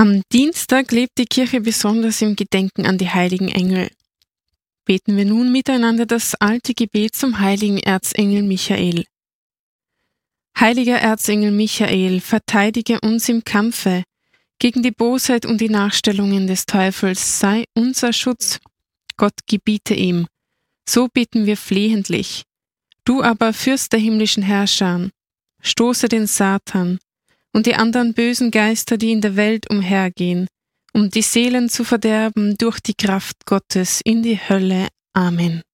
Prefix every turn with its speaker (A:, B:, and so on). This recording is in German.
A: Am Dienstag lebt die Kirche besonders im Gedenken an die heiligen Engel. Beten wir nun miteinander das alte Gebet zum heiligen Erzengel Michael. Heiliger Erzengel Michael, verteidige uns im Kampfe gegen die Bosheit und die Nachstellungen des Teufels, sei unser Schutz. Gott gebiete ihm. So bitten wir flehentlich. Du aber, Fürst der himmlischen Herrscher, stoße den Satan und die anderen bösen Geister, die in der Welt umhergehen, um die Seelen zu verderben durch die Kraft Gottes in die Hölle. Amen.